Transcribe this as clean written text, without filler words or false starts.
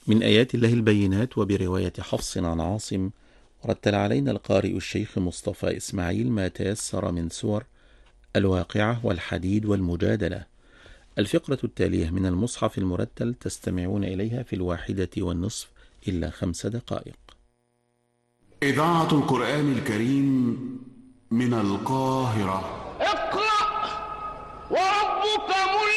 من آيات الله البينات. وبرواية حفص عن عاصم رتل علينا القارئ الشيخ مصطفى إسماعيل ما تيسر من سور الواقعة والحديد والمجادلة. الفقرة التالية من المصحف المرتل تستمعون إليها في 1:30 إلا 5 دقائق. إذاعة القرآن الكريم من القاهرة. اقرأ وربك